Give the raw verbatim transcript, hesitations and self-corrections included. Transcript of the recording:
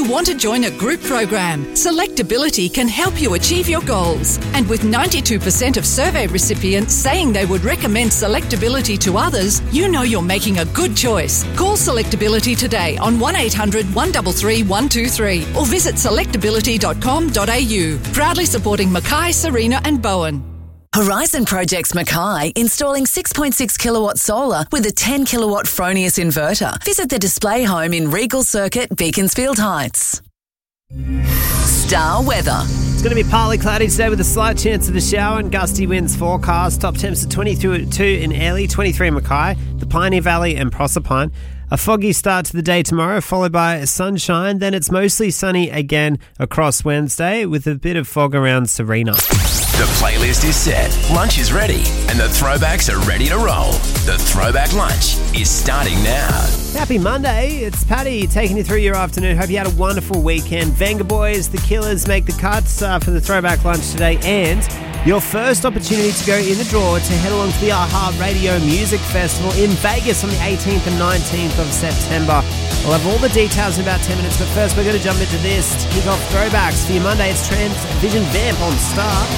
want to join a group program? Selectability can help you achieve your goals. And with ninety-two percent of survey recipients saying they would recommend Selectability to others, you know you're making a good choice. Call Selectability today on one eight hundred, one three three, one two three or visit selectability dot com dot a u. Proudly supporting Mackay, Serena and Bowen. Horizon Projects Mackay, installing six point six kilowatt solar with a ten kilowatt Fronius inverter. Visit the display home in Regal Circuit, Beaconsfield Heights. Star weather. It's going to be partly cloudy today with a slight chance of a shower and gusty winds forecast. Top temps at twenty-two in Airlie, twenty-three in Mackay, the Pioneer Valley and Proserpine. A foggy start to the day tomorrow, followed by sunshine. Then it's mostly sunny again across Wednesday with a bit of fog around Serena. The playlist is set, lunch is ready, and the throwbacks are ready to roll. The Throwback Lunch is starting now. Happy Monday. It's Paddy taking you through your afternoon. Hope you had a wonderful weekend. Venga Boys, The Killers make the cuts uh, for the Throwback Lunch today, and your first opportunity to go in the draw to head along to the iHeartRadio Music Festival in Vegas on the eighteenth and nineteenth of September. We'll have all the details in about ten minutes, but first we're going to jump into this to kick off throwbacks for your Monday. It's Trans Vision Vamp on Star.